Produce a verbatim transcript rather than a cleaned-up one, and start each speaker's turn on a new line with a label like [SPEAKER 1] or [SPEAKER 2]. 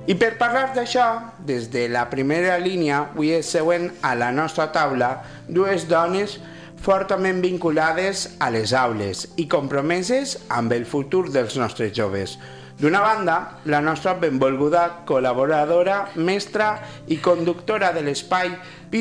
[SPEAKER 1] I per parlar d'això, des de la primera línia, avui es seuen a la nostra taula dues dones fortament vinculades a les aules i compromeses amb el futur dels nostres joves. D'una banda, la nostra benvolguda col·laboradora, mestra i conductora de l'espai